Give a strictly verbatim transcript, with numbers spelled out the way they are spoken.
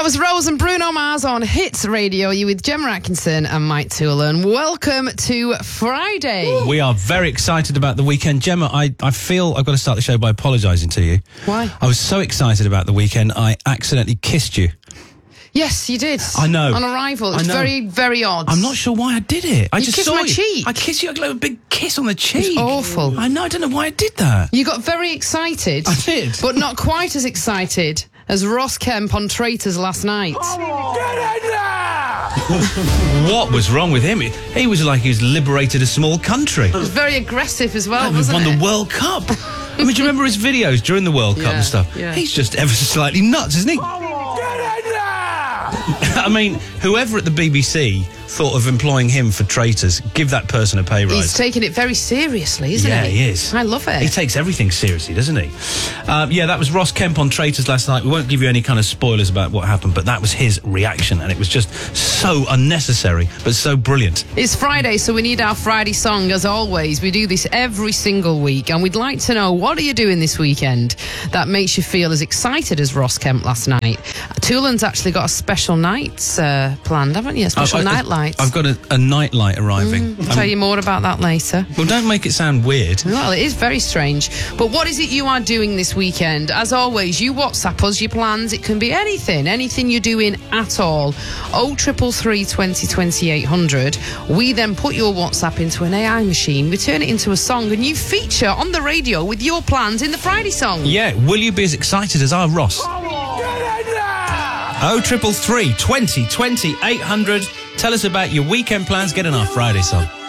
was Rose and Bruno Mars on Hits Radio. You with Gemma Atkinson and Mike Toolan. Welcome to Friday. We are very excited about the weekend. Gemma, I, I feel I've got to start the show by apologising to you. Why? I was so excited about the weekend, I accidentally kissed you. Yes, you did. I know. On arrival. It was very, very odd. I'm not sure why I did it. I You just kissed saw my you. cheek. I kissed you. I gave a big kiss on the cheek. awful. I know. I don't know why I did that. You got very excited. I did. But not quite as excited as Ross Kemp on Traitors last night. What was wrong with him? He was like he's liberated a small country. It was very aggressive as well, He wasn't won it? the World Cup. I mean, do you remember his videos during the World Cup Yeah, and stuff? yeah. He's just ever so slightly nuts, isn't he? I mean, whoever at the B B C thought of employing him for Traitors, give that person a pay rise. He's taking it very seriously, isn't yeah, he? he is. I love it. He takes everything seriously, doesn't he? Uh, yeah, that was Ross Kemp on Traitors last night. We won't give you any kind of spoilers about what happened, but that was his reaction, and it was just so unnecessary, but so brilliant. It's Friday, so we need our Friday song, as always. We do this every single week, and we'd like to know, what are you doing this weekend that makes you feel as excited as Ross Kemp last night? Toolan's actually got a special night uh, planned, haven't you? A special I- I- night light. I've got a, a nightlight arriving. I'll tell you more about that later. Well, don't make it sound weird. Well, it is very strange. But what is it you are doing this weekend? As always, you WhatsApp us your plans. It can be anything, anything you're doing at all. oh triple three, twenty, twenty-eight hundred. We then put your WhatsApp into an A I machine. We turn it into a song, and you feature on the radio with your plans in the Friday song. Yeah, will you be as excited as our Ross? oh triple three, twenty, twenty-eight hundred. Tell us about your weekend plans. Get in our Friday song.